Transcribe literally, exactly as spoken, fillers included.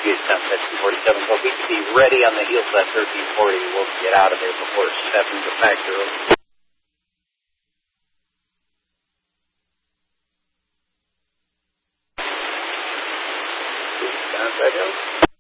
Use ten thirteen forty-seven, so we can be ready on the heels of that thirteen forty. We'll get out of there before seven to factor. Sounds like